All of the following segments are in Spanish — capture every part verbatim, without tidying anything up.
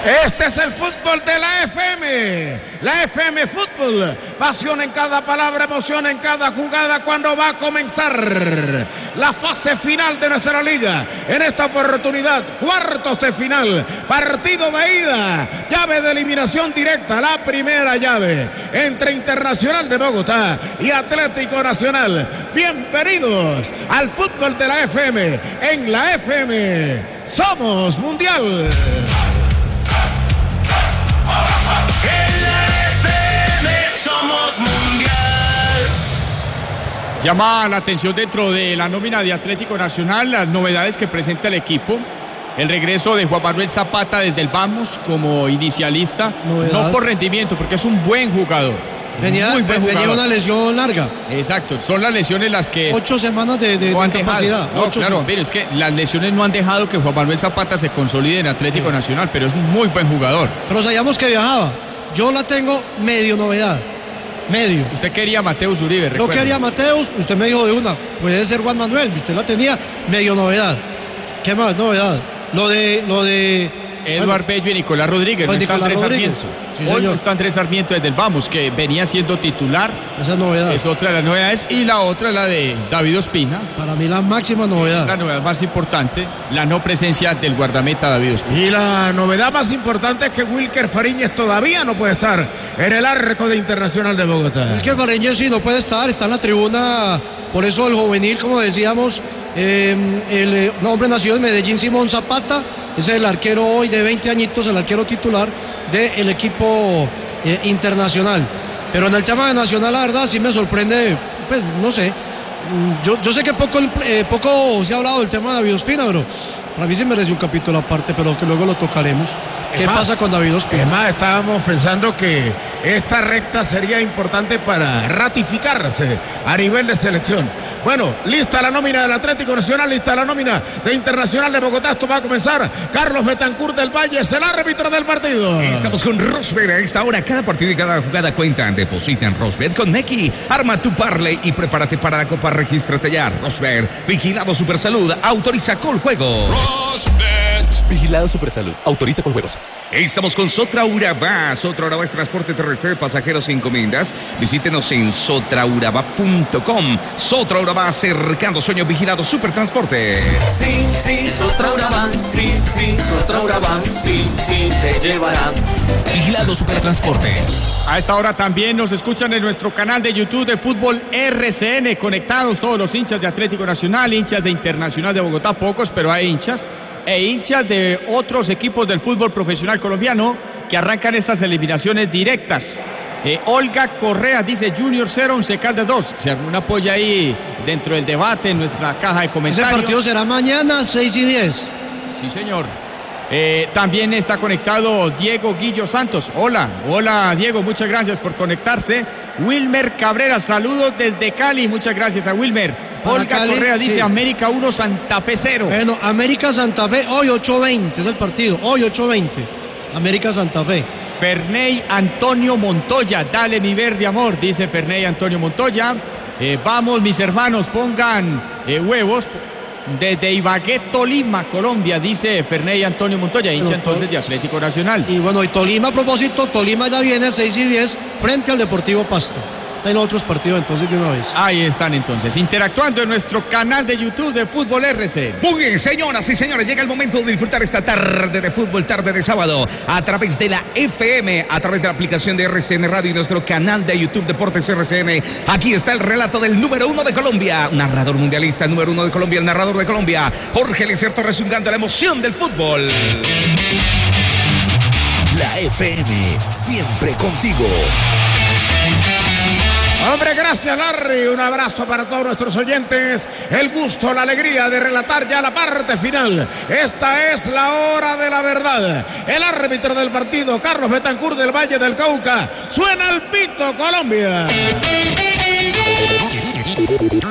Este es el fútbol de la F M, la F M Fútbol, pasión en cada palabra, emoción en cada jugada cuando va a comenzar la fase final de nuestra liga. En esta oportunidad, cuartos de final, partido de ida, llave de eliminación directa, la primera llave entre Internacional de Bogotá y Atlético Nacional. Bienvenidos al fútbol de la F M, en la F M somos mundial. Somos mundial. Llama la atención dentro de la nómina de Atlético Nacional las novedades que presenta el equipo. El regreso de Juan Manuel Zapata desde el Vamos como inicialista. Novedad. No por rendimiento, porque es un buen jugador. Venía, muy buen venía jugador. una lesión larga. Exacto, son las lesiones las que... Ocho semanas de, de, no de incapacidad. No, Ocho claro, semanas. pero es que las lesiones no han dejado que Juan Manuel Zapata se consolide en Atlético sí. Nacional, pero es un muy buen jugador. Pero sabíamos que viajaba. Yo la tengo medio novedad. Medio. Usted quería a Mateus Uribe, recuerda. Yo quería a Mateus, usted me dijo de una, puede ser Juan Manuel, usted la tenía, medio novedad. ¿Qué más novedad? Lo de, lo de... Eduard bueno, Bello y Nicolás Rodríguez, no está Andrés Sarmiento. Sí, Hoy no está Andrés Sarmiento desde el Vamos, que venía siendo titular. Esa es novedad. Es otra de las novedades. Y la otra, la de David Ospina. Para mí la máxima novedad. La novedad más importante, la no presencia del guardameta David Ospina. Y la novedad más importante es que Wilker Fariñez todavía no puede estar en el arco de Internacional de Bogotá. Wilker Fariñez sí no puede estar, está en la tribuna. Por eso el juvenil, como decíamos, eh, el eh, hombre nacido en Medellín, Simón Zapata, es el arquero hoy de veinte añitos, el arquero titular del equipo eh, internacional. Pero en el tema de Nacional, la verdad, sí me sorprende, pues no sé. Yo, yo sé que poco, eh, poco se ha hablado del tema de David Ospina, pero para mí sí merece un capítulo aparte, pero que luego lo tocaremos. ¿Qué es más, pasa con David Ospina? Es más, estábamos pensando que esta recta sería importante para ratificarse a nivel de selección. Bueno, lista la nómina del Atlético Nacional, lista la nómina de Internacional de Bogotá. Esto va a comenzar. Carlos Betancourt del Valle es el árbitro del partido. Estamos con Rosbet a esta hora. Cada partido y cada jugada cuentan. Deposita en Rosbet con Neki. Arma tu parlay y prepárate para la Copa. Regístrate ya. Rosbet, vigilado Supersalud, autoriza con juegos. Rosbet, vigilado Supersalud, autoriza con juegos. Estamos con Sotra Urabá. Sotra Urabá es transporte terrestre de pasajeros y encomiendas. Visítenos en sotra urabá punto com. Sotra Urabá, acercando sueños, vigilado Supertransporte. Sí, sí, Sotra Urabá, sí, sí, Sotra Urabá, sí, sí, te llevarán. Vigilado Supertransporte. A esta hora también nos escuchan en nuestro canal de YouTube de Fútbol R C N. Conectados todos los hinchas de Atlético Nacional, hinchas de Internacional de Bogotá, pocos, pero hay hinchas. E hinchas de otros equipos del fútbol profesional colombiano que arrancan estas eliminaciones directas. Eh, Olga Correa dice Junior cero, Once Caldas dos. Se armó una polla ahí dentro del debate en nuestra caja de comentarios. Ese partido será mañana, seis y diez. Sí, señor. Eh, también está conectado Diego Guillo Santos. Hola, hola Diego, muchas gracias por conectarse. Wilmer Cabrera, saludos desde Cali, muchas gracias a Wilmer. Olga Cali, Correa dice sí. América uno, Santa Fe cero. Bueno, América Santa Fe, hoy ocho veinte es el partido, hoy ocho veinte. América Santa Fe. Ferney Antonio Montoya, dale mi verde amor, dice Ferney Antonio Montoya. Eh, vamos mis hermanos, pongan eh, huevos. Desde Ibagué, Tolima, Colombia, dice Ferney Antonio Montoya, hincha Pero, entonces de Atlético Nacional. Y bueno, y Tolima a propósito, Tolima ya viene seis y diez frente al Deportivo Pasto. En otros partidos entonces de una vez. Ahí están entonces, interactuando en nuestro canal de YouTube de Fútbol R C. Muy bien, señoras y señores, llega el momento de disfrutar esta tarde de fútbol, tarde de sábado, a través de la F M, a través de la aplicación de R C N Radio y nuestro canal de YouTube Deportes R C N. Aquí está el relato del número uno de Colombia, narrador mundialista, número uno de Colombia, el narrador de Colombia, Jorge Eliezer resumando la emoción del fútbol. La F M, siempre contigo. Hombre, gracias Larry, un abrazo para todos nuestros oyentes, el gusto, la alegría de relatar ya la parte final. Esta es la hora de la verdad. El árbitro del partido, Carlos Betancourt del Valle del Cauca, suena el pito, Colombia.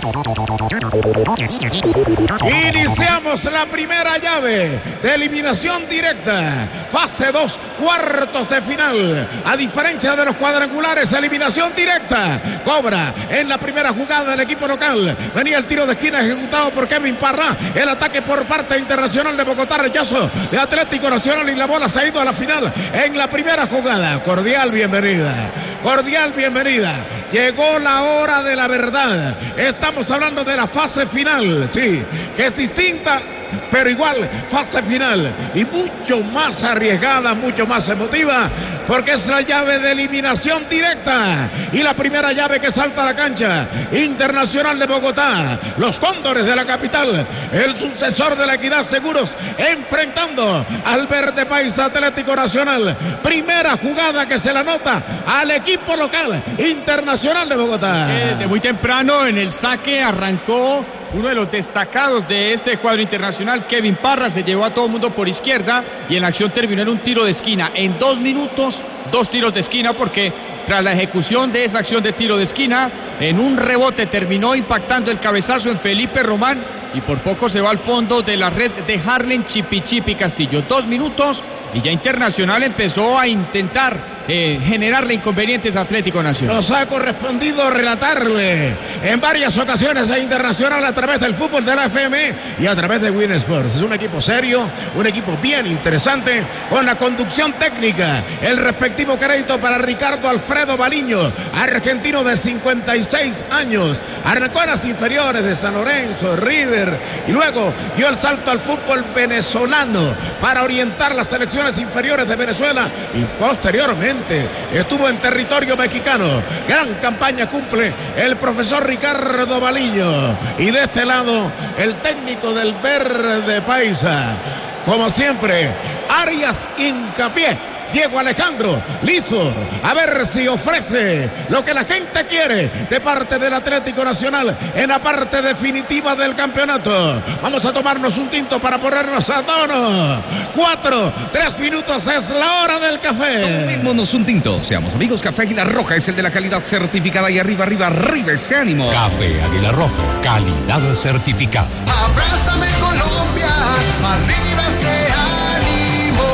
Iniciamos la primera llave de eliminación directa, fase dos, cuartos de final. A diferencia de los cuadrangulares, eliminación directa. Cobra en la primera jugada del equipo local. Venía el tiro de esquina ejecutado por Kevin Parra. El ataque por parte Internacional de Bogotá, rechazo de Atlético Nacional y la bola se ha ido a la final en la primera jugada. Cordial bienvenida, cordial bienvenida. Llegó la hora de la verdad. Estamos hablando de la fase final, sí, que es distinta, pero igual fase final y mucho más arriesgada, mucho más emotiva, porque es la llave de eliminación directa y la primera llave que salta a la cancha. Internacional de Bogotá, los Cóndores de la capital, el sucesor de la Equidad Seguros, enfrentando al Verde Paisa Atlético Nacional. Primera jugada que se la nota al equipo local, Internacional de Bogotá. Desde muy temprano en el saque arrancó uno de los destacados de este cuadro internacional, Kevin Parra, se llevó a todo el mundo por izquierda y en la acción terminó en un tiro de esquina. En dos minutos, dos tiros de esquina, porque tras la ejecución de esa acción de tiro de esquina, en un rebote terminó impactando el cabezazo en Felipe Román y por poco se va al fondo de la red de Harlen Chipichipi Castillo. Dos minutos y ya Internacional empezó a intentar Eh, generarle inconvenientes a Atlético Nacional. Nos ha correspondido relatarle en varias ocasiones a Internacional a través del fútbol de la F M y a través de Win Sports. Es un equipo serio, un equipo bien interesante, con la conducción técnica. El respectivo crédito para Ricardo Alfredo Baliño, argentino de cincuenta y seis años. Arrancó en las inferiores de San Lorenzo, River, y luego dio el salto al fútbol venezolano para orientar las selecciones inferiores de Venezuela y posteriormente estuvo en territorio mexicano. Gran campaña cumple el profesor Ricardo Baliño. Y de este lado, el técnico del Verde Paisa. Como siempre, Arias Hincapié. Diego Alejandro, listo, a ver si ofrece lo que la gente quiere de parte del Atlético Nacional en la parte definitiva del campeonato. Vamos a tomarnos un tinto para ponernos a tono. Cuatro, tres minutos, es la hora del café. Tomémonos un tinto, seamos amigos. Café Águila Roja es el de la calidad certificada y arriba, arriba, arriba ese ánimo. Café Águila Roja, calidad certificada. Abrázame Colombia, arriba ese ánimo.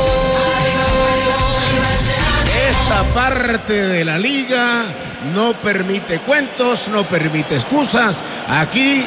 Esta parte de la liga no permite cuentos, no permite excusas. Aquí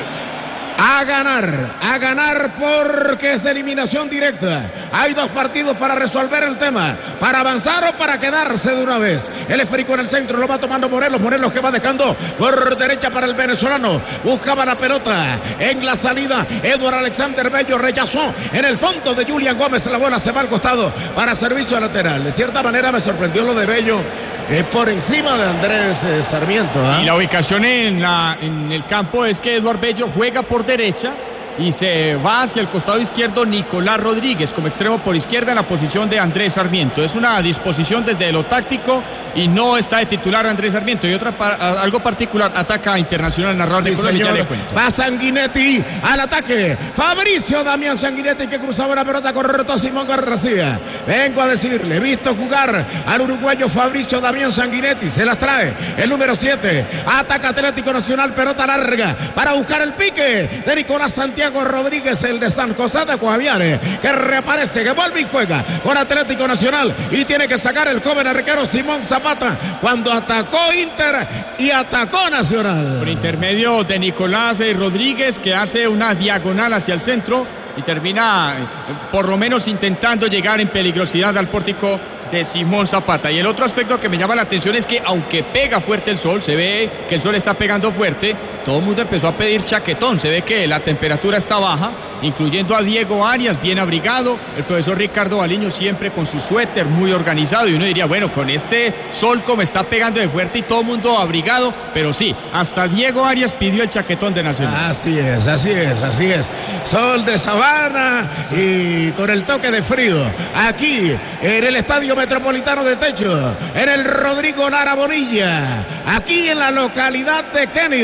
a ganar, a ganar porque es de eliminación directa. Hay dos partidos para resolver el tema, para avanzar o para quedarse de una vez. El esférico en el centro, lo va tomando Morelos, Morelos que va dejando por derecha para el venezolano. Buscaba la pelota en la salida, Eduardo Alexander Bello rechazó en el fondo de Julián Gómez, la bola se va al costado para servicio lateral. De cierta manera me sorprendió lo de Bello eh, por encima de Andrés eh, Sarmiento. ¿eh? Y la ubicación en, la, en el campo es que Eduardo Bello juega por derecha y se va hacia el costado izquierdo Nicolás Rodríguez como extremo por izquierda en la posición de Andrés Sarmiento. Es una disposición desde lo táctico y no está de titular Andrés Sarmiento. Y otra algo particular, ataca Internacional, narrador sí, de Colombia. señor. Va Sanguinetti al ataque. Fabricio Damián Sanguinetti que cruzaba la pelota correcto a Simón García. Vengo a decirle, he visto jugar al uruguayo Fabricio Damián Sanguinetti. Se las trae el número siete. Ataca Atlético Nacional, pelota larga para buscar el pique de Nicolás Santiago Rodríguez, el de San José de Guaviare, que reaparece, que vuelve y juega con Atlético Nacional y tiene que sacar el joven arquero Simón Zapata cuando atacó Inter y atacó Nacional. Por intermedio de Nicolás Rodríguez, que hace una diagonal hacia el centro y termina por lo menos intentando llegar en peligrosidad al pórtico de Simón Zapata. Y el otro aspecto que me llama la atención es que aunque pega fuerte el sol, se ve que el sol está pegando fuerte, todo el mundo empezó a pedir chaquetón, se ve que la temperatura está baja, incluyendo a Diego Arias, bien abrigado, el profesor Ricardo Baliño siempre con su suéter muy organizado, y uno diría, bueno, con este sol como está pegando de fuerte y todo el mundo abrigado, pero sí, hasta Diego Arias pidió el chaquetón de Nacional. Así es, así es, así es. Sol de sabana y con el toque de frío. Aquí, en el Estadio Metropolitano de Techo, en el Rodrigo Lara Bonilla, aquí en la localidad de Kennedy.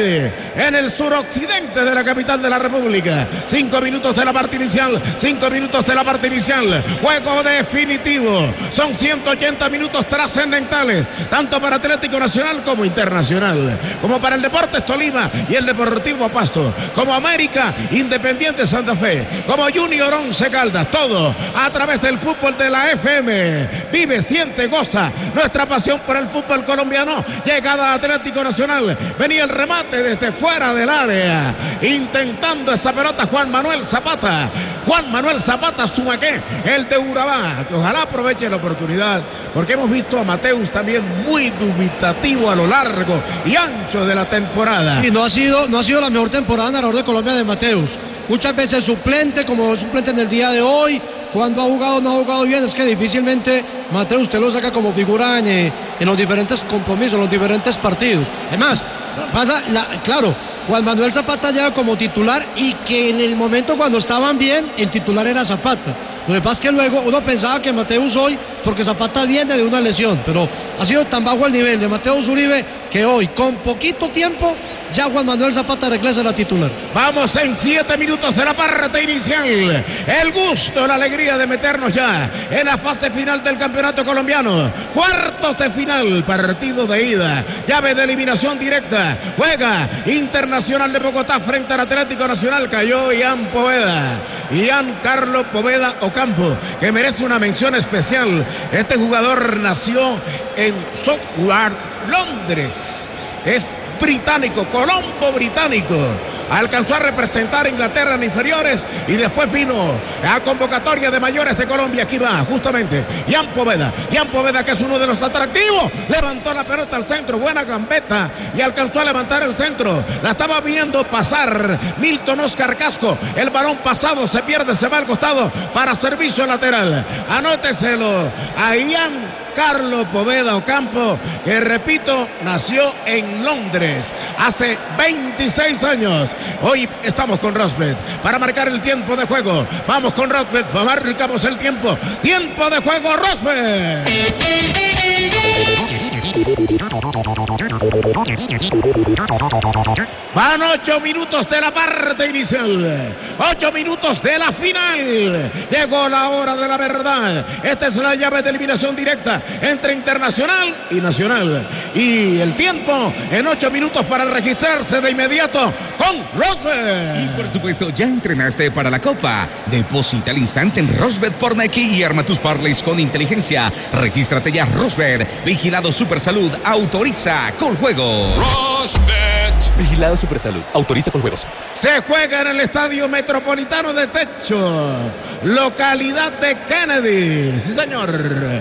en el suroccidente de la capital de la República. Cinco minutos de la parte inicial, cinco minutos de la parte inicial. Juego definitivo. Son ciento ochenta minutos trascendentales, tanto para Atlético Nacional como Internacional, como para el Deportes Tolima y el Deportivo Pasto, como América, Independiente Santa Fe, como Junior Once Caldas, todo a través del fútbol de la F M. Vive, siente, goza nuestra pasión por el fútbol colombiano. Llegada a Atlético Nacional, venía el remate desde fuera del área, intentando esa pelota Juan Manuel Zapata. Juan Manuel Zapata Sumaqué, el de Urabá, que ojalá aproveche la oportunidad, porque hemos visto a Mateus también muy dubitativo a lo largo y ancho de la temporada. Sí, no ha sido, no ha sido la mejor temporada narrador de Colombia de Mateus. Muchas veces suplente, como suplente en el día de hoy, cuando ha jugado no ha jugado bien, es que difícilmente Mateus usted lo saca como figura en, en los diferentes compromisos, en los diferentes partidos. Además, pasa, la, claro, Juan Manuel Zapata llega como titular y que en el momento cuando estaban bien, el titular era Zapata. Lo que pasa es que luego uno pensaba que Mateus hoy, porque Zapata viene de una lesión, pero ha sido tan bajo el nivel de Mateus Uribe que hoy, con poquito tiempo, ya Juan Manuel Zapata regresa a la titular. Vamos en siete minutos de la parte inicial. El gusto, la alegría de meternos ya en la fase final del campeonato colombiano. Cuartos de final, partido de ida, llave de eliminación directa. Juega Internacional de Bogotá frente al Atlético Nacional. Cayó Ian Poveda, Ian Carlos Poveda Ocampo, que merece una mención especial. Este jugador nació en Southwark, Londres. Es británico, Colombo británico. Alcanzó a representar a Inglaterra en inferiores y después vino a convocatoria de mayores de Colombia. Aquí va, justamente, Ian Poveda. Ian Poveda, que es uno de los atractivos. Levantó la pelota al centro, buena gambeta y alcanzó a levantar el centro. La estaba viendo pasar Milton Oscar Casco. El balón pasado se pierde, se va al costado para servicio lateral. Anóteselo a Ian Carlos Poveda Ocampo, que repito, nació en Londres hace veintiséis años. Hoy estamos con Rosbet para marcar el tiempo de juego. Vamos con Rosbet, marcamos el tiempo. Tiempo de juego, Rosbet. Van ocho minutos de la parte inicial, ocho minutos de la final. Llegó la hora de la verdad. Esta es la llave de eliminación directa entre Internacional y Nacional. Y el tiempo en ocho minutos para registrarse de inmediato con Rosbet. Y por supuesto, ya entrenaste para la Copa. Deposita al instante en Rosbet por Nike y arma tus parlays con inteligencia. Regístrate ya, Rosbet. Vigilado Supersalud. Autoriza con juego. Rosbet. Vigilado Supersalud. Autoriza con juegos. Se juega en el Estadio Metropolitano de Techo, localidad de Kennedy. Sí, señor.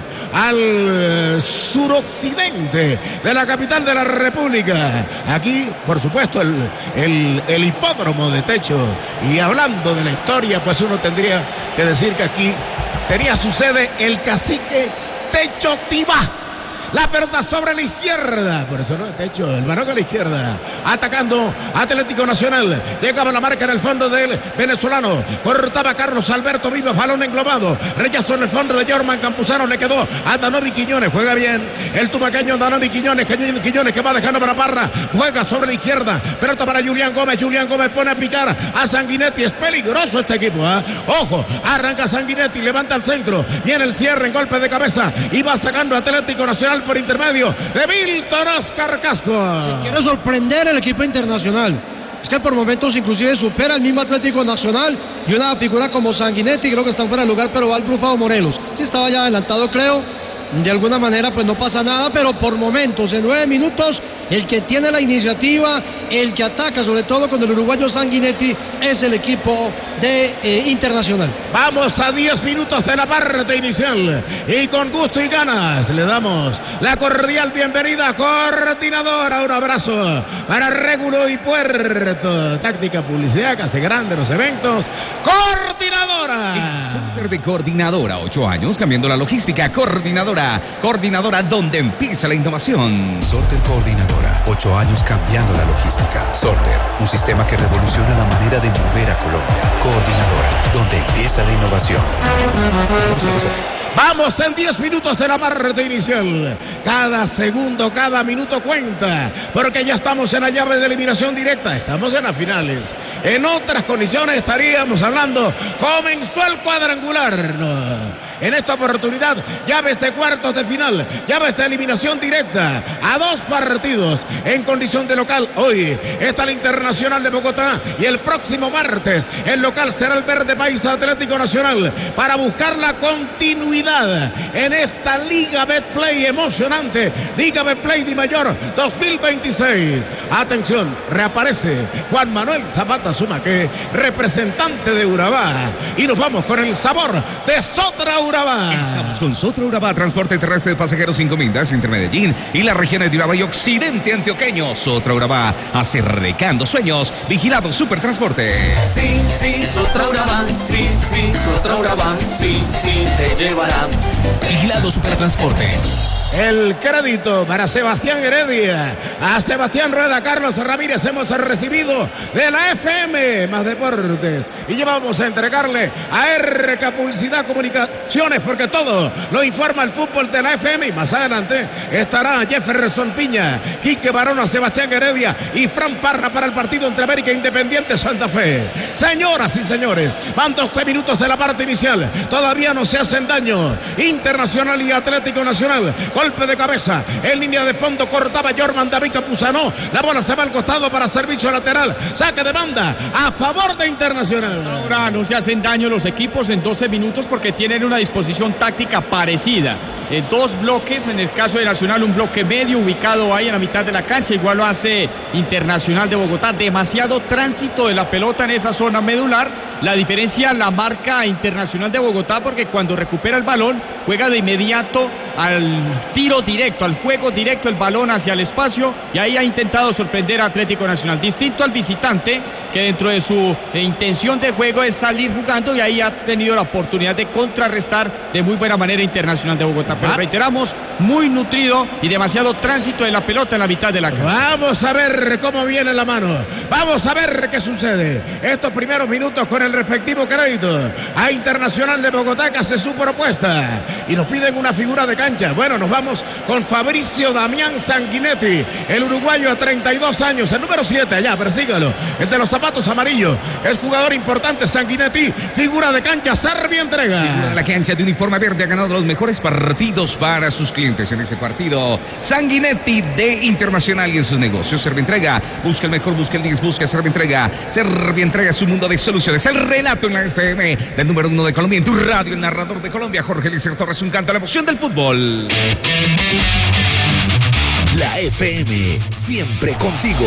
Al suroccidente de la capital de la República. Aquí, por supuesto, el, el, el hipódromo de Techo. Y hablando de la historia, pues uno tendría que decir que aquí tenía su sede el cacique Techo Tibá. La pelota sobre la izquierda, por eso no es Techo, el balón a la izquierda, atacando Atlético Nacional. Llegaba la marca en el fondo del venezolano, cortaba Carlos Alberto Vivas, balón englobado, rechazo en el fondo de Jorman Campuzano, le quedó a Danovi Quiñones, juega bien el tumaqueño Danovi Quiñones, Quiñones que va dejando para Parra, juega sobre la izquierda, pelota para Julián Gómez, Julián Gómez pone a picar a Sanguinetti, es peligroso este equipo, ¿eh? Ojo, arranca Sanguinetti, levanta al centro, viene el cierre en golpe de cabeza y va sacando Atlético Nacional por intermedio de Milton Oscar Casco. Quiere sorprender el equipo Internacional. Es que por momentos inclusive supera el mismo Atlético Nacional y una figura como Sanguinetti, creo que está fuera de lugar, pero va el Brufado Morelos. Sí, estaba ya adelantado, creo. De alguna manera pues no pasa nada, pero por momentos, en nueve minutos, el que tiene la iniciativa, el que ataca, sobre todo con el uruguayo Sanguinetti, es el equipo de eh, Internacional. Vamos a diez minutos de la parte inicial y con gusto y ganas le damos la cordial bienvenida, coordinadora, un abrazo para Régulo y Puerto, táctica, publicidad que hace grandes los eventos, coordinadora. El Center de Coordinadora, ocho años cambiando la logística, coordinadora. Coordinadora, donde empieza la innovación. Sorter Coordinadora, ocho años cambiando la logística. Sorter, un sistema que revoluciona la manera de mover a Colombia. Coordinadora, donde empieza la innovación. Vamos en diez minutos de la parte inicial. Cada segundo, cada minuto cuenta, porque ya estamos en la llave de eliminación directa. Estamos en las finales. En otras condiciones estaríamos hablando, comenzó el cuadrangular. No. En esta oportunidad, llaves de cuartos de final, llaves de eliminación directa, a dos partidos en condición de local. Hoy está el Internacional de Bogotá y el próximo martes el local será el Verde Paisa Atlético Nacional para buscar la continuidad en esta Liga Betplay emocionante, Liga Betplay Di Mayor dos mil veintiséis. Atención, reaparece Juan Manuel Zapata Sumaque, representante de Urabá, y nos vamos con el sabor de Sotra Urabá. Estamos con Sotra Urabá, transporte terrestre de pasajeros sin comidas entre Medellín y las regiones de Urabá y Occidente Antioqueño. Sotra Urabá, acerrecando sueños, vigilado Supertransporte. Sí, sí, Sotra Urabá, sí, sí, Sotra Urabá, sí, sí, te llevarán. Vigilado Supertransporte. El crédito para Sebastián Heredia. A Sebastián Rueda, Carlos Ramírez hemos recibido de la F M Más Deportes. Y llevamos a entregarle a R K Publicidad Comunicaciones, porque todo lo informa el fútbol de la F M. Y más adelante estará Jefferson Piña, Quique Barona, Sebastián Heredia y Fran Parra para el partido entre América Independiente Santa Fe. Señoras y señores, van doce minutos de la parte inicial. Todavía no se hacen daño. Internacional y Atlético Nacional. Golpe de cabeza, en línea de fondo cortaba Jorman David Campuzano, la bola se va al costado para servicio lateral, saque de banda a favor de Internacional. Ahora no se hacen daño los equipos en doce minutos porque tienen una disposición táctica parecida. En dos bloques, en el caso de Nacional un bloque medio ubicado ahí en la mitad de la cancha, igual lo hace Internacional de Bogotá. Demasiado tránsito de la pelota en esa zona medular. La diferencia la marca Internacional de Bogotá, porque cuando recupera el balón juega de inmediato al tiro directo, al juego directo, el balón hacia el espacio, y ahí ha intentado sorprender a Atlético Nacional, distinto al visitante, que dentro de su eh, intención de juego es salir jugando, y ahí ha tenido la oportunidad de contrarrestar de muy buena manera Internacional de Bogotá. Pero reiteramos, muy nutrido y demasiado tránsito de la pelota en la mitad de la cancha. Vamos a ver cómo viene la mano, vamos a ver qué sucede estos primeros minutos con el respectivo crédito a Internacional de Bogotá, que hace su propuesta y nos piden una figura de cancha. Bueno, nos vamos con Fabricio Damián Sanguinetti, el uruguayo a treinta y dos años, el número siete, allá, persígalo, el de los zapatos amarillos, es jugador importante. Sanguinetti, figura de cancha, Serbia entrega. Figura de la cancha de uniforme verde, ha ganado los mejores partidos para sus clientes en este partido. Sanguinetti de Internacional y en sus negocios. Serbia entrega, busca el mejor, busca el diez, busca Serbia entrega. Serbia entrega su mundo de soluciones. El relato en la F M del número uno de Colombia, en tu radio, el narrador de Colombia, Jorge Eliezer Torres, un canto a la emoción del fútbol. La F M, siempre contigo.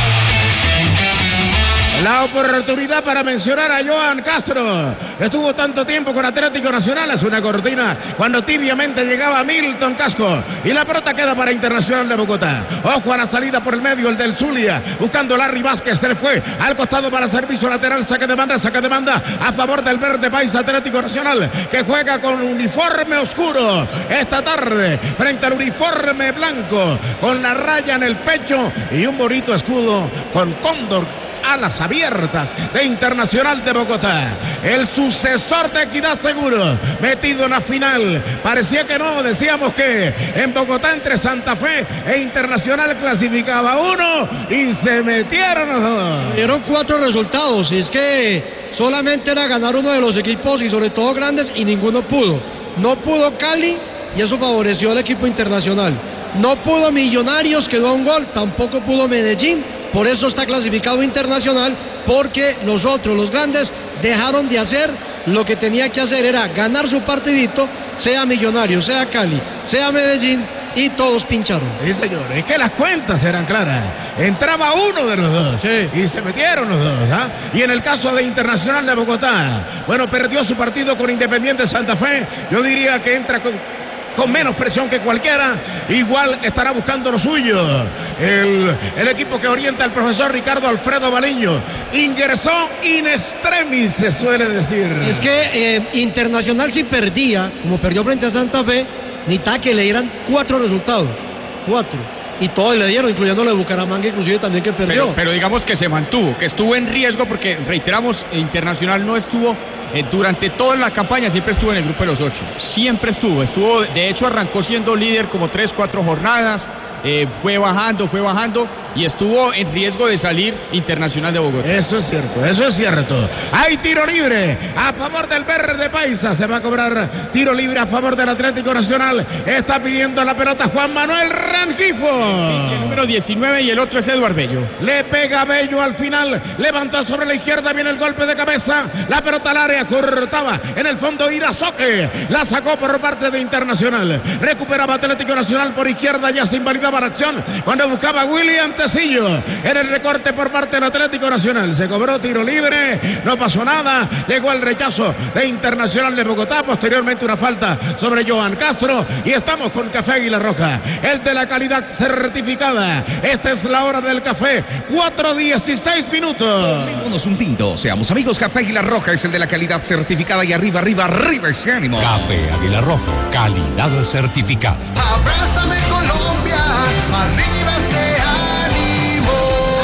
La oportunidad para mencionar a Johan Castro. Estuvo tanto tiempo con Atlético Nacional. Es una cortina cuando tibiamente llegaba Milton Casco. Y la pelota queda para Internacional de Bogotá. Ojo a la salida por el medio, el del Zulia. Buscando Larry Vázquez. Se le fue al costado para servicio lateral. Saque de banda, saque de banda a favor del Verde Paisa Atlético Nacional, que juega con uniforme oscuro esta tarde frente al uniforme blanco, con la raya en el pecho y un bonito escudo con cóndor, alas abiertas de Internacional de Bogotá. El sucesor de Equidad Seguro, metido en la final. Parecía que no, decíamos que en Bogotá entre Santa Fe e Internacional clasificaba uno y se metieron los dos. Dieron cuatro resultados y es que solamente era ganar uno de los equipos y sobre todo grandes, y ninguno pudo. No pudo Cali y eso favoreció al equipo Internacional. No pudo Millonarios, quedó a un gol, tampoco pudo Medellín. Por eso está clasificado Internacional, porque los otros, los grandes, dejaron de hacer lo que tenía que hacer, era ganar su partidito, sea Millonarios, sea Cali, sea Medellín, y todos pincharon. Sí, señor, es que las cuentas eran claras. Entraba uno de los dos, sí, y se metieron los dos, ¿ah? Y en el caso de Internacional de Bogotá, bueno, perdió su partido con Independiente Santa Fe. Yo diría que entra con... con menos presión que cualquiera, igual estará buscando lo suyo. El, el equipo que orienta el profesor Ricardo Alfredo Baliño ingresó in extremis, se suele decir. Es que eh, Internacional, si perdía, como perdió frente a Santa Fe, necesitaba que le dieran cuatro resultados, cuatro. Y todos le dieron, incluyendo la de Bucaramanga, inclusive también que perdió. Pero, pero digamos que se mantuvo, que estuvo en riesgo, porque reiteramos, Internacional no estuvo eh, durante toda la campaña siempre estuvo en el grupo de los ocho, siempre estuvo, estuvo, de hecho arrancó siendo líder como tres, cuatro jornadas, eh, fue bajando, fue bajando y estuvo en riesgo de salir Internacional de Bogotá. Eso es cierto, eso es cierto. Hay tiro libre a favor del Verde Paisa, se va a cobrar tiro libre a favor del Atlético Nacional, está pidiendo la pelota Juan Manuel Rengifo. El número diecinueve y el otro es Eduardo Bello. Le pega Bello al final, levantó sobre la izquierda, viene el golpe de cabeza, la pelota al área, cortaba en el fondo Irazoque, la sacó por parte de Internacional, recuperaba Atlético Nacional por izquierda, ya se invalidaba la acción cuando buscaba William Tecillo en el recorte por parte del Atlético Nacional, se cobró tiro libre, no pasó nada, llegó el rechazo de Internacional de Bogotá, posteriormente una falta sobre Johan Castro y estamos con Café Águila Roja, el de la calidad certificada. Esta es la hora del café, cuatro dieciséis minutos. Tomémonos un tinto, seamos amigos. Café Águila Roja es el de la calidad certificada y arriba, arriba, arriba ese ánimo. Café Águila Roja, calidad certificada. Abrázame Colombia, arriba ese ánimo.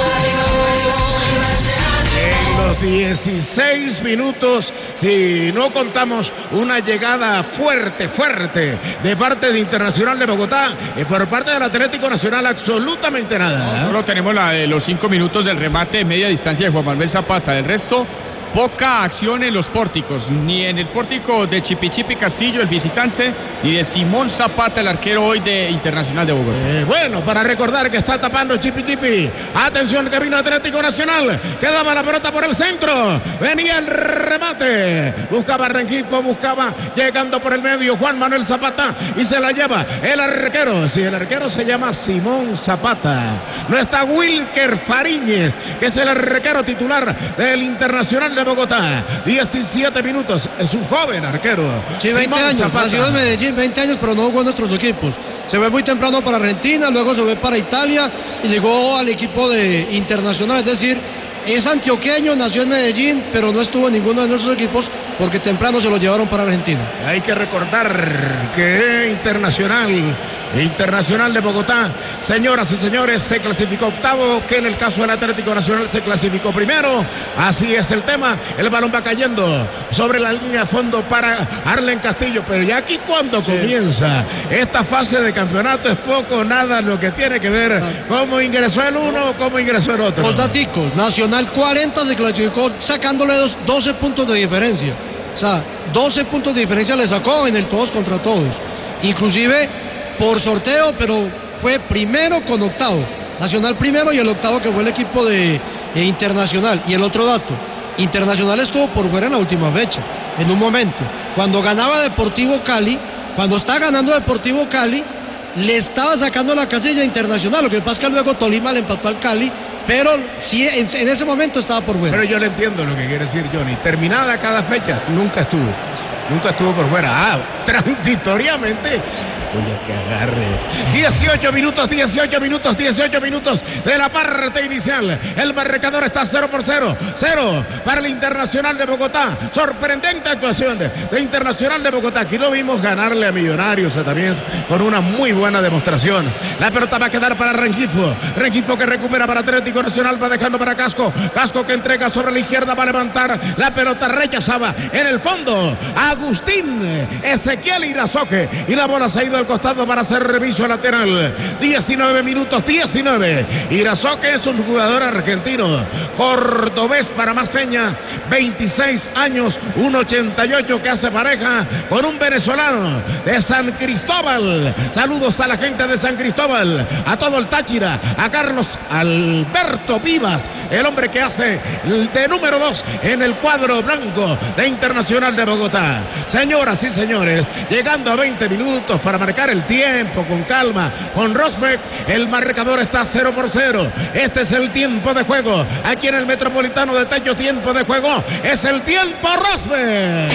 En los dieciséis minutos, si no contamos una llegada fuerte, fuerte de parte de Internacional de Bogotá y por parte del Atlético Nacional absolutamente nada. No, solo tenemos la de los cinco minutos del remate de media distancia de Juan Manuel Zapata, del resto poca acción en los pórticos, ni en el pórtico de Chipichipi Castillo, el visitante, ni de Simón Zapata, el arquero hoy de Internacional de Bogotá. Eh, bueno, para recordar que está tapando Chipichipi. Atención, que vino Atlético Nacional. Quedaba la pelota por el centro. Venía el remate. Buscaba Rengifo, buscaba llegando por el medio Juan Manuel Zapata y se la lleva el arquero. Si sí, el arquero se llama Simón Zapata. No está Wilker Fariñez, que es el arquero titular del Internacional de Bogotá. diecisiete minutos. Es un joven arquero. Sí, veinte Simón años. Zapata. Nació en Medellín, veinte años, pero no jugó en nuestros equipos. Se ve muy temprano para Argentina, luego se ve para Italia y llegó al equipo de Internacional. Es decir, es antioqueño, nació en Medellín, pero no estuvo en ninguno de nuestros equipos porque temprano se lo llevaron para Argentina. Hay que recordar que Internacional, Internacional de Bogotá, señoras y señores, se clasificó octavo, que en el caso del Atlético Nacional se clasificó primero. Así es el tema. El balón va cayendo sobre la línea de fondo para Arlen Castillo, pero ya aquí cuando sí. comienza esta fase de campeonato es poco, nada lo que tiene que ver cómo ingresó el uno o cómo ingresó el otro. Los daticos, Nacional cuarenta se clasificó sacándole dos, doce puntos de diferencia. O sea, doce puntos de diferencia le sacó en el todos contra todos. Inclusive por sorteo, pero fue primero con octavo. Nacional primero y el octavo que fue el equipo de, de Internacional. Y el otro dato, Internacional estuvo por fuera en la última fecha, en un momento. Cuando ganaba Deportivo Cali, cuando está ganando Deportivo Cali, le estaba sacando la casilla Internacional. Lo que pasa es que luego Tolima le empató al Cali, pero sí, en, en ese momento estaba por fuera. Pero yo le entiendo lo que quiere decir Johnny. Terminada cada fecha, nunca estuvo. Nunca estuvo por fuera. Ah, transitoriamente. Oye, que agarre. dieciocho minutos, dieciocho minutos, dieciocho minutos de la parte inicial. El marcador está cero por cero. cero para el Internacional de Bogotá. Sorprendente actuación de, de Internacional de Bogotá. Aquí lo vimos ganarle a Millonarios también con una muy buena demostración. La pelota va a quedar para Rengifo. Rengifo que recupera para Atlético Nacional. Va dejando para Casco. Casco que entrega sobre la izquierda. Va a levantar. La pelota rechazaba en el fondo. Agustín Ezequiel Irazoque. Y la bola se ha ido al costado para hacer reviso lateral. diecinueve minutos, diecinueve. Irazoque es un jugador argentino, cordobés para más seña, veintiséis años, uno ochenta y ocho, que hace pareja con un venezolano de San Cristóbal. Saludos a la gente de San Cristóbal, a todo el Táchira, a Carlos Alberto Vivas, el hombre que hace de número dos en el cuadro blanco de Internacional de Bogotá. Señoras y señores, llegando a veinte minutos para marcar el tiempo con calma, con Rosbeck, el marcador está cero por cero. Este es el tiempo de juego aquí en el Metropolitano de Techo. Tiempo de juego, es el tiempo Rosbeck.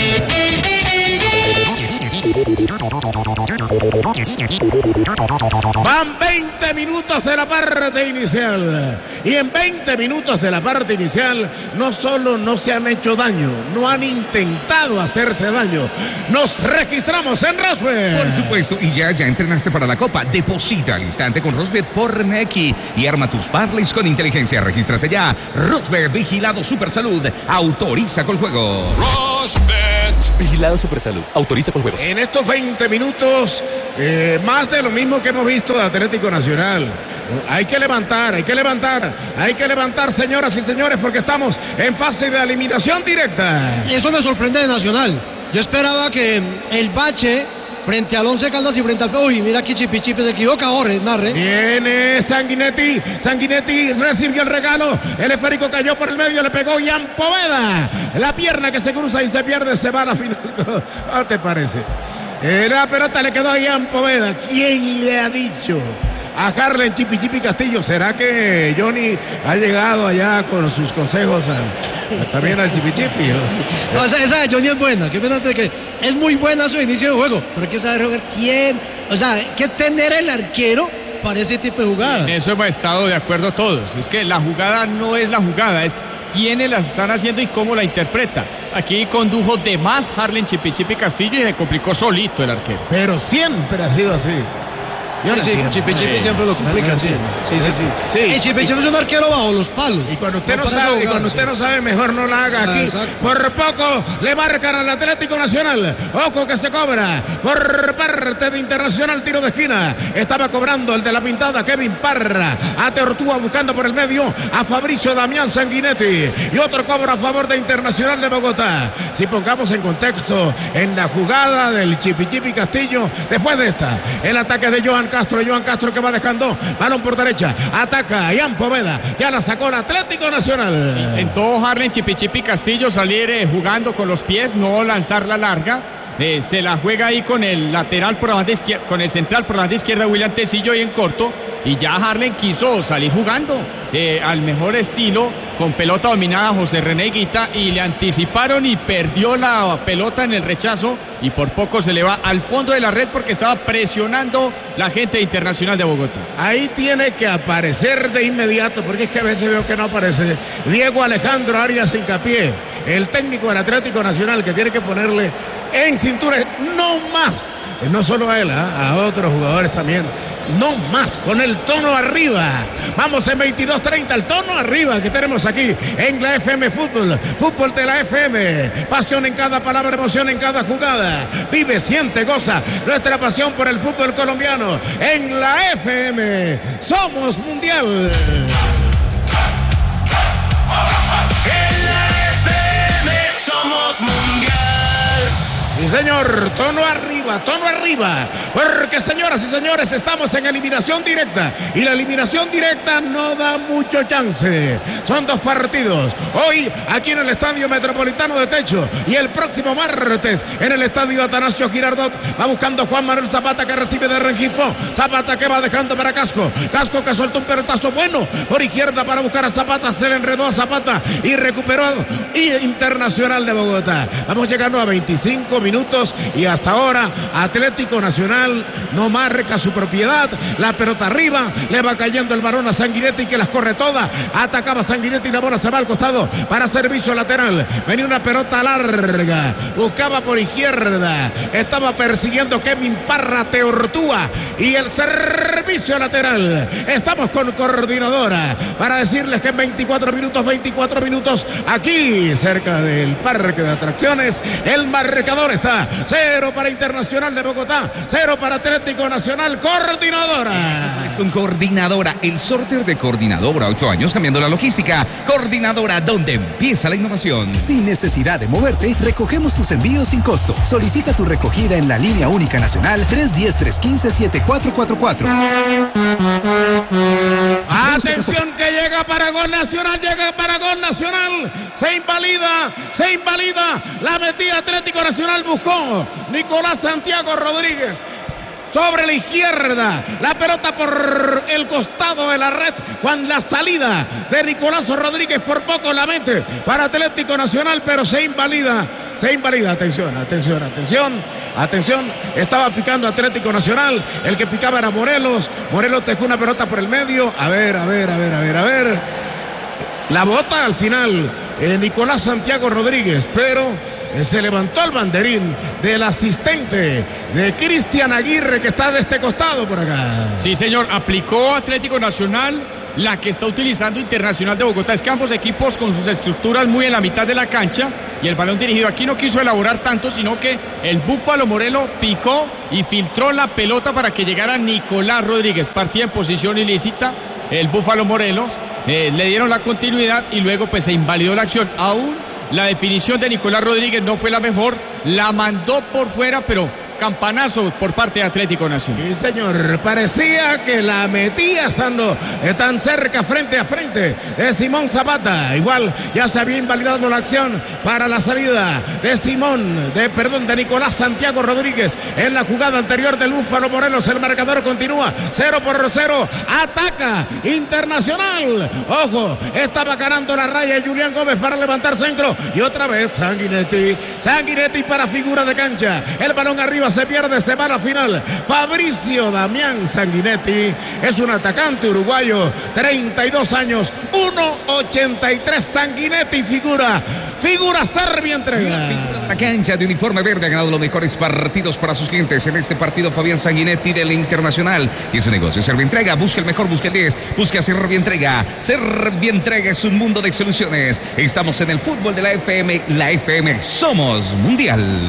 Van veinte minutos de la parte inicial y en veinte minutos de la parte inicial no solo no se han hecho daño, no han intentado hacerse daño. Nos registramos en Rosbeck. Por supuesto, y ya, ya entrenaste para la Copa. Deposita al instante con Rosbeck por Nequi y arma tus parlays con inteligencia. Regístrate ya. Rosbeck, vigilado Supersalud, autoriza con juego. Vigilado Supersalud. Autoriza con juegos. En estos veinte minutos, eh, más de lo mismo que hemos visto de Atlético Nacional. Hay que levantar, hay que levantar, hay que levantar, señoras y señores, porque estamos en fase de eliminación directa. Eso me sorprende de Nacional. Yo esperaba que el bache frente al Once Caldas y frente al... Uy, mira aquí Chipi Chipi se equivoca, Jorge, narre. Viene Sanguinetti, Sanguinetti recibió el regalo, el esférico cayó por el medio, le pegó Ian Poveda, la pierna que se cruza y se pierde, se va a la final. ¿Qué te parece? Eh, la pelota le quedó a Ian Poveda. ¿Quién le ha dicho a Harlen Chipi Chipi Castillo? ¿Será que Johnny ha llegado allá con sus consejos a, a, también al Chipi Chipi? No, esa, esa de Johnny es buena, que fíjate que es muy buena su inicio de juego, pero hay que saber jugar quién, o sea, hay que tener el arquero para ese tipo de jugada. Eso hemos estado de acuerdo todos. Es que la jugada no es la jugada, es quiénes la están haciendo y cómo la interpreta. Aquí condujo de más Harlen Chipi Chipi Castillo y se complicó solito el arquero. Pero siempre ha sido así. Yo sí, sí, Chipi Chipi siempre lo complica, sí. Sí, sí, sí. sí. El Chipi Chipi es un arquero bajo los palos. Y cuando usted no, no sabe, jugar, y cuando usted sí. no sabe, mejor no la haga aquí. Ah, por poco le marcan al Atlético Nacional. Ojo que se cobra por parte de Internacional, tiro de esquina. Estaba cobrando el de la pintada, Kevin Parra. A Teortúa buscando por el medio a Fabricio Damián Sanguinetti. Y otro cobro a favor de Internacional de Bogotá. Si pongamos en contexto en la jugada del Chipi Chipi Castillo, después de esta, el ataque de Johan Castro, Johan Castro que va dejando balón por derecha, ataca a Ian Poveda, ya la sacó el Atlético Nacional. Intentó Harlen Chipi Chipi Castillo salir eh, jugando con los pies, no lanzar la larga. Eh, se la juega ahí con el lateral por la banda izquierda, con el central por la banda izquierda, William Tecillo, y en corto. Y ya Harlen quiso salir jugando eh, al mejor estilo, con pelota dominada José René Higuita, y le anticiparon y perdió la pelota en el rechazo y por poco se le va al fondo de la red porque estaba presionando la gente de Internacional de Bogotá. Ahí tiene que aparecer de inmediato, porque es que a veces veo que no aparece Diego Alejandro Arias Hincapié, el técnico del Atlético Nacional, que tiene que ponerle en cintura, no más, no solo a él, ¿eh? a otros jugadores también, no más, con el tono arriba. Vamos en veintidós treinta, el tono arriba que tenemos aquí en la F M Fútbol, fútbol de la F M, pasión en cada palabra, emoción en cada jugada. Vive, siente, goza nuestra pasión por el fútbol colombiano en la F M. Somos mundial. En la F M somos mundial. Sí, señor, tono arriba, tono arriba, porque señoras y señores, estamos en eliminación directa y la eliminación directa no da mucho chance. Son dos partidos, hoy aquí en el Estadio Metropolitano de Techo y el próximo martes en el Estadio Atanasio Girardot. Va buscando Juan Manuel Zapata, que recibe de Rengifo, Zapata que va dejando para Casco, Casco que soltó un pelotazo bueno por izquierda para buscar a Zapata, se le enredó a Zapata y recuperó y Internacional de Bogotá. Vamos llegando a veinticinco minutos y hasta ahora Atlético Nacional no marca su propiedad, la pelota arriba, le va cayendo el varón a Sanguinetti, que las corre todas, atacaba Sanguinetti y la bola se va al costado para servicio lateral, venía una pelota larga, buscaba por izquierda, estaba persiguiendo Kevin Parra, Teortúa y el servicio lateral. Estamos con coordinadora para decirles que en veinticuatro minutos, veinticuatro minutos aquí cerca del parque de atracciones, el marcador está cero para Internacional de Bogotá, cero para Atlético Nacional. Coordinadora. Es con Coordinadora, el sorteo de Coordinadora, ocho años cambiando la logística. Coordinadora, donde empieza la innovación. Sin necesidad de moverte, recogemos tus envíos sin costo. Solicita tu recogida en la línea única nacional tres uno cero, tres uno cinco, siete cuatro cuatro cuatro. Atención que llega Paragón Nacional, llega Paragón Nacional, se invalida, se invalida, la metida Atlético Nacional, buscó Nicolás Santiago Rodríguez. Sobre la izquierda, la pelota por el costado de la red, cuando la salida de Nicolás Rodríguez por poco la mete para Atlético Nacional, pero se invalida, se invalida, atención, atención, atención, atención, estaba picando Atlético Nacional, el que picaba era Morelos, Morelos dejó una pelota por el medio, a ver, a ver, a ver, a ver, a ver, la bota al final, eh, Nicolás Santiago Rodríguez, pero se levantó el banderín del asistente de Cristian Aguirre, que está de este costado por acá. Sí, señor, aplicó Atlético Nacional la que está utilizando Internacional de Bogotá. Es que ambos equipos con sus estructuras muy en la mitad de la cancha y el balón dirigido. Aquí no quiso elaborar tanto, sino que el Búfalo Morelos picó y filtró la pelota para que llegara Nicolás Rodríguez. Partía en posición ilícita el Búfalo Morelos, eh, le dieron la continuidad y luego pues se invalidó la acción. Aún la definición de Nicolás Rodríguez no fue la mejor, la mandó por fuera, pero campanazo por parte de Atlético Nacional. Sí, señor, parecía que la metía estando tan cerca, frente a frente de Simón Zapata. Igual ya se había invalidado la acción para la salida de Simón, de perdón, de Nicolás Santiago Rodríguez en la jugada anterior del Búfalo Morelos. El marcador continúa cero por cero, ataca Internacional. Ojo, estaba ganando la raya Julián Gómez para levantar centro y otra vez Sanguinetti, Sanguinetti para figura de cancha. El balón arriba, se pierde, se va a la final. Fabricio Damián Sanguinetti es un atacante uruguayo, treinta y dos años, uno ochenta y tres. Sanguinetti, figura, figura Servia entrega. La cancha de uniforme verde ha ganado los mejores partidos para sus clientes. En este partido, Fabián Sanguinetti del Internacional. Y su negocio, Servia Entrega. Busca el mejor, busca el diez, busca Servia Entrega. Servia Entrega es un mundo de soluciones. Estamos en el fútbol de la F M. La F M, somos mundial.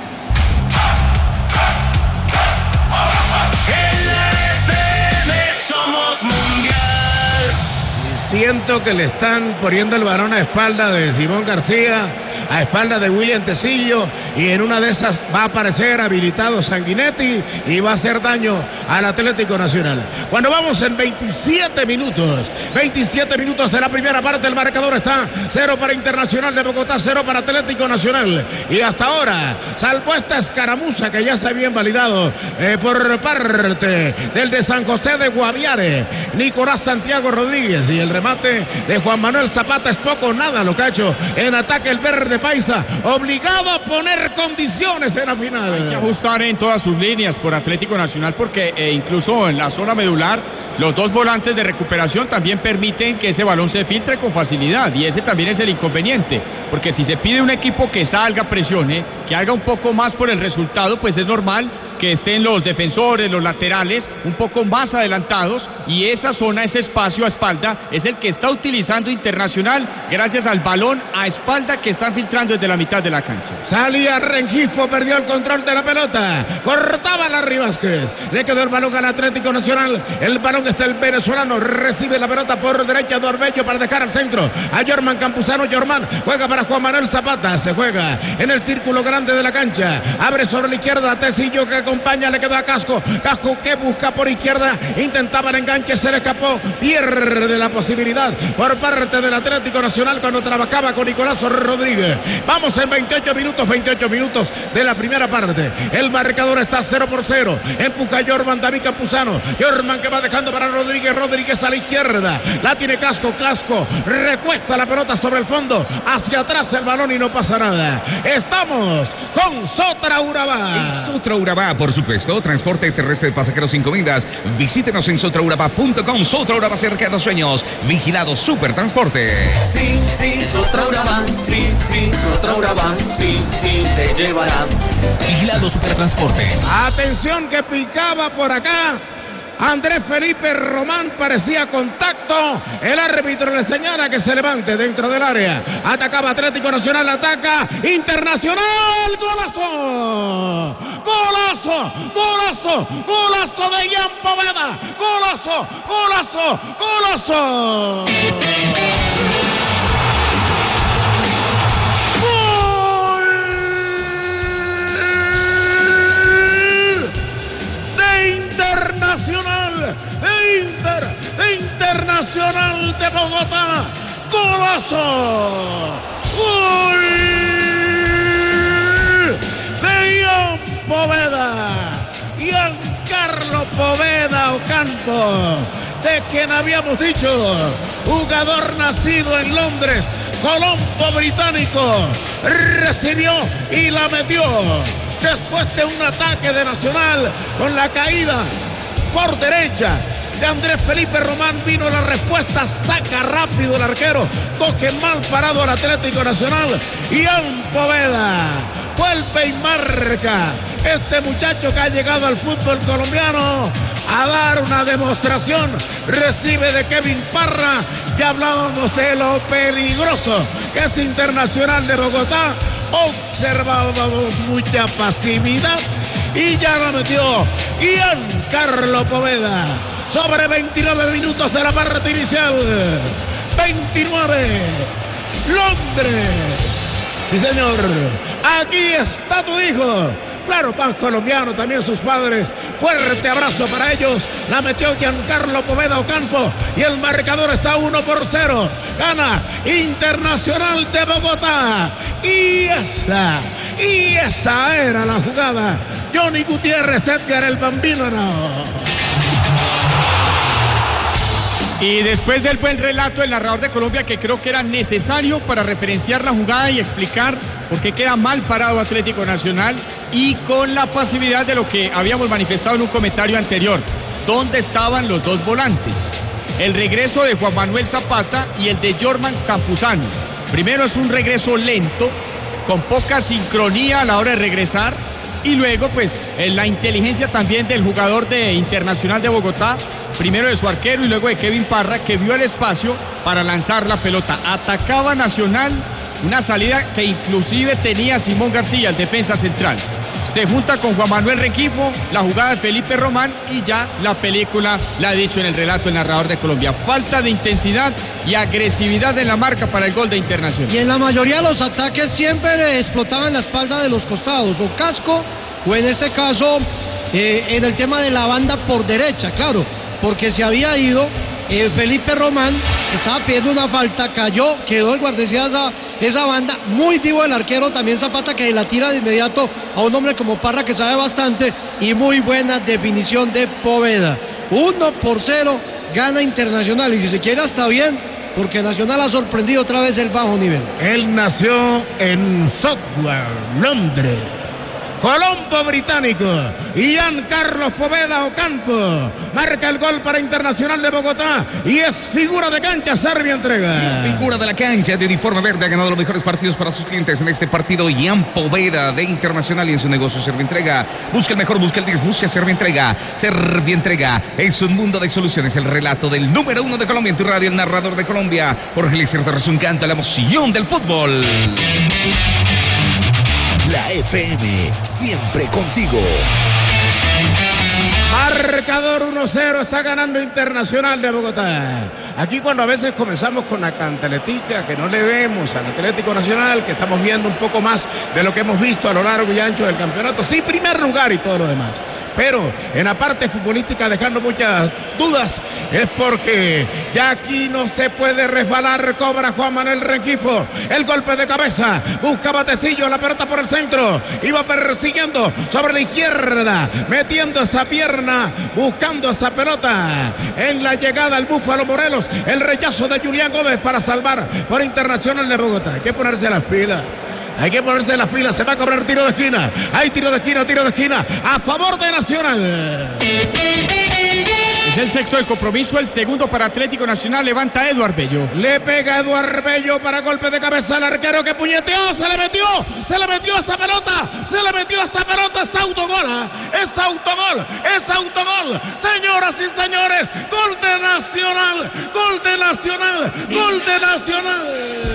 Siento que le están poniendo el balón a espalda de Simón García, a espalda de William Tecillo, y en una de esas va a aparecer habilitado Sanguinetti y va a hacer daño al Atlético Nacional. Cuando vamos en veintisiete minutos, veintisiete minutos de la primera parte, el marcador está cero para Internacional de Bogotá, cero para Atlético Nacional. Y hasta ahora, salvo esta escaramuza que ya se había invalidado eh, por parte del de San José de Guaviare, Nicolás Santiago Rodríguez, y el remate de Juan Manuel Zapata es poco o nada lo que ha hecho en ataque el verde paisa, obligado a poner condiciones en la final. Hay que ajustar en todas sus líneas por Atlético Nacional porque eh, incluso en la zona medular los dos volantes de recuperación también permiten que ese balón se filtre con facilidad, y ese también es el inconveniente, porque si se pide un equipo que salga, presione, que haga un poco más por el resultado, pues es normal que estén los defensores, los laterales un poco más adelantados, y esa zona, ese espacio a espalda es el que está utilizando Internacional gracias al balón a espalda que están filtrando desde la mitad de la cancha. Salía Rengifo, perdió el control de la pelota, cortaba Larry Vázquez, le quedó el balón al Atlético Nacional, el balón está el venezolano, recibe la pelota por derecha de Orbello para dejar al centro a Jorman Campuzano. Jorman juega para Juan Manuel Zapata, se juega en el círculo grande de la cancha, abre sobre la izquierda, Tecillo que acompaña, le quedó a Casco, Casco que busca por izquierda, intentaba el enganche, se le escapó, pierde la posibilidad por parte del Atlético Nacional cuando trabajaba con Nicolás Rodríguez. Vamos en veintiocho minutos, veintiocho minutos de la primera parte, el marcador está cero por cero, empuja Jorman David Campuzano, Jorman que va dejando para Rodríguez, Rodríguez a la izquierda, la tiene Casco, Casco recuesta la pelota sobre el fondo, hacia atrás el balón y no pasa nada. Estamos con Sotra Urabá. Sotra Urabá, por supuesto, transporte terrestre de pasajeros sin comidas. Visítenos en sotra urabá punto com. Sotra Urabá, cerca de los sueños. Vigilado Supertransporte. Sí, sí, Sotra Urabá, sí, sí, Sotra Urabá, sí, sí, te llevará. Vigilado Supertransporte. Atención que picaba por acá Andrés Felipe Román, parecía contacto, el árbitro le señala que se levante dentro del área, atacaba Atlético Nacional, ataca Internacional, golazo, golazo, golazo, golazo de Ian Poveda, golazo, golazo, golazo. Internacional, Inter, Internacional de Bogotá, golazo, gol de Ian Poveda, Giancarlo Poveda Ocampo, de quien habíamos dicho, jugador nacido en Londres, colombo británico, recibió y la metió. Después de un ataque de Nacional con la caída por derecha de Andrés Felipe Román, vino la respuesta, saca rápido el arquero, toque mal parado al Atlético Nacional, Ian Poveda vuelve y marca Este muchacho que ha llegado al fútbol colombiano a dar una demostración, recibe de Kevin Parra. Ya hablábamos de lo peligroso que es Internacional de Bogotá. Observábamos mucha pasividad y ya lo metió Giancarlo Poveda sobre veintinueve minutos de la parte inicial. veintinueve, Londres. Sí, señor, aquí está tu hijo. Claro, pan colombiano, también sus padres. Fuerte abrazo para ellos. La metió Giancarlo Poveda Ocampo y el marcador está uno por cero. Gana Internacional de Bogotá. Y esa, y esa era la jugada. Johnny Gutiérrez, Edgar el Bambino, no. Y después del buen relato del narrador de Colombia, que creo que era necesario para referenciar la jugada y explicar por qué queda mal parado Atlético Nacional, y con la pasividad de lo que habíamos manifestado en un comentario anterior, ¿dónde estaban los dos volantes? El regreso de Juan Manuel Zapata y el de Jorman Campuzano. Primero es un regreso lento, con poca sincronía a la hora de regresar, y luego pues en la inteligencia también del jugador de Internacional de Bogotá, primero de su arquero y luego de Kevin Parra, que vio el espacio para lanzar la pelota. Atacaba Nacional, una salida que inclusive tenía Simón García, el defensa central. Se junta con Juan Manuel Rengifo, la jugada de Felipe Román, y ya la película la ha dicho en el relato el narrador de Colombia. Falta de intensidad y agresividad en la marca para el gol de Internacional. Y en la mayoría de los ataques siempre explotaban la espalda de los costados, o casco, o en este caso eh, en el tema de la banda por derecha, claro, porque se había ido eh, Felipe Román, estaba pidiendo una falta, cayó, quedó el guardia esa, esa banda, muy vivo el arquero también Zapata, que la tira de inmediato a un hombre como Parra, que sabe bastante, y muy buena definición de Poveda. Uno por cero gana Internacional, y si se quiere hasta bien, porque Nacional ha sorprendido otra vez el bajo nivel. Él nació en Southwark, Londres. Colombo británico, Giancarlo Poveda Ocampo marca el gol para Internacional de Bogotá y es figura de cancha. Servia entrega. Figura de la cancha de uniforme verde, ha ganado los mejores partidos para sus clientes en este partido. Gian Poveda de Internacional, y en su negocio Servia Entrega. Busca el mejor, busca el diez, busca Servia Entrega. Servia Entrega es un mundo de soluciones. El relato del número uno de Colombia en tu radio, el narrador de Colombia, Jorge Eliezer Terrazón, canta la emoción del fútbol. La F M, siempre contigo. Marcador uno cero, está ganando Internacional de Bogotá. Aquí cuando a veces comenzamos con la cantaletica, que no le vemos al Atlético Nacional, que estamos viendo un poco más de lo que hemos visto a lo largo y ancho del campeonato. Sí, primer lugar y todo lo demás. Pero en la parte futbolística, dejando muchas dudas, es porque ya aquí no se puede resbalar. Cobra Juan Manuel Rengifo, el golpe de cabeza, busca Batecillo, la pelota por el centro, iba persiguiendo sobre la izquierda, metiendo esa pierna, buscando esa pelota en la llegada al Búfalo Morelos, el rechazo de Julián Gómez para salvar por Internacional de Bogotá. Hay que ponerse las pilas. Hay que ponerse las pilas, se va a cobrar tiro de esquina. Hay tiro de esquina, tiro de esquina a favor de Nacional. Es el sexto del compromiso, el segundo para Atlético Nacional. Levanta Eduard Bello. Le pega Eduard Bello para golpe de cabeza al arquero que puñeteó. Se le metió, se le metió esa pelota. Se le metió esa pelota. Es autogol, ¿eh? es autogol, es autogol. Señoras y señores, gol de Nacional, gol de Nacional, gol de Nacional.